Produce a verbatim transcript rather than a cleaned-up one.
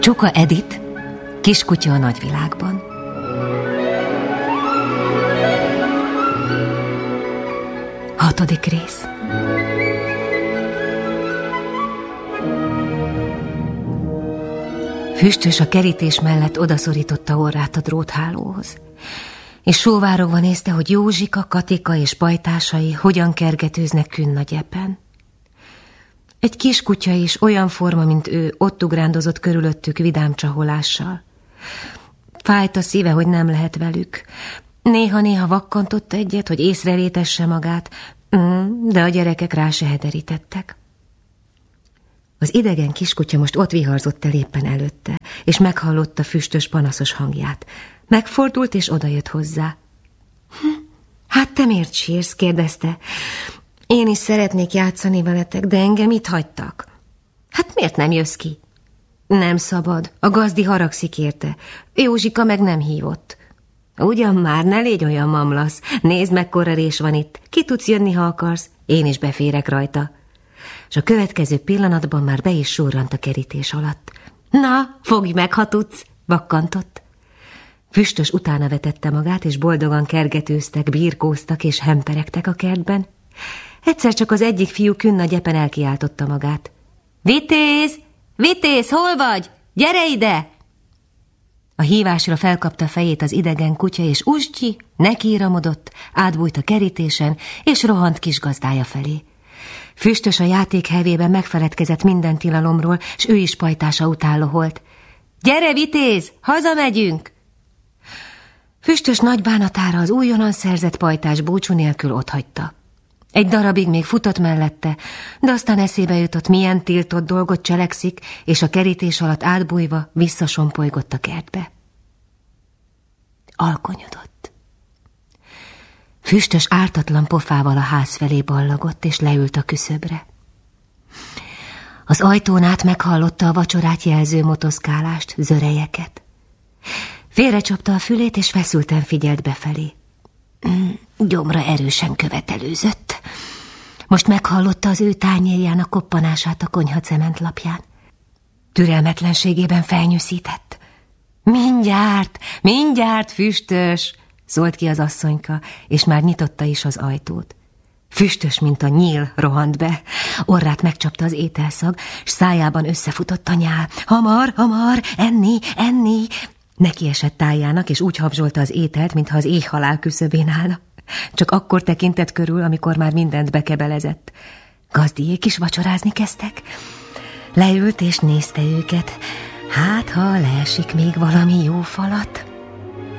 Csuka Edit, Kiskutya a nagyvilágban. Hatodik rész. Füstös a kerítés mellett odaszorította orrát a dróthálóhoz, és sóvárogva nézte, hogy Józsika, Katika és pajtásai hogyan kergetőznek Künnagyepen. Egy kiskutya is olyan forma, mint ő, ott ugrándozott körülöttük vidám csaholással. Fájt a szíve, hogy nem lehet velük. Néha-néha vakkantott egyet, hogy észrevétesse magát, de a gyerekek rá se hederítettek. Az idegen kiskutya most ott viharzott el éppen előtte, és meghallotta Füstös panaszos hangját. Megfordult, és odajött hozzá. Hm, hát te miért sírsz? Kérdezte. Én is szeretnék játszani veletek, de engem itt hagytak. Hát miért nem jössz ki? Nem szabad, a gazdi haragszik érte. Józsika meg nem hívott. Ugyan már, ne légy olyan mamlasz. Nézd, mekkora rés van itt. Ki tudsz jönni, ha akarsz? Én is beférek rajta. És a következő pillanatban már be is surrant a kerítés alatt. Na, fogj meg, ha tudsz, vakkantott. Füstös utána vetette magát, és boldogan kergetőztek, birkóztak és hemperegtek a kertben. Egyszer csak az egyik fiú Künnagyepen elkiáltotta magát. Vitéz! Vitéz, hol vagy? Gyere ide! A hívásra felkapta fejét az idegen kutya, és Usgyi nekiiramodott, átbújt a kerítésen, és rohant kis gazdája felé. Füstös a játék hevében megfeledkezett minden tilalomról, s ő is pajtása után loholt. Gyere, Vitéz, hazamegyünk! Füstös nagy bánatára az újonnan szerzett pajtás búcsú nélkül otthagyta. Egy darabig még futott mellette, de aztán eszébe jutott, milyen tiltott dolgot cselekszik, és a kerítés alatt átbújva visszasompolygott a kertbe. Alkonyodott. Füstös ártatlan pofával a ház felé ballagott, és leült a küszöbre. Az ajtón át meghallotta a vacsorát jelző motoszkálást, zörejeket. Félrecsapta a fülét, és feszülten figyelt befelé. Gyomra erősen követelőzött. Most meghallotta az ő tányérjának koppanását a konyha cementlapján. Türelmetlenségében felnyűszített. Mindjárt, mindjárt, Füstös, szólt ki az asszonyka, és már nyitotta is az ajtót. Füstös, mint a nyíl, rohant be. Orrát megcsapta az ételszag, s szájában összefutott a nyál. Hamar, hamar, enni, enni. Neki esett tájának, és úgy habzsolta az ételt, mintha az éhhalál küszöbén állna. Csak akkor tekintett körül, amikor már mindent bekebelezett. Gazdiék is vacsorázni kezdtek. Leült és nézte őket. Hát, ha leesik még valami jó falat.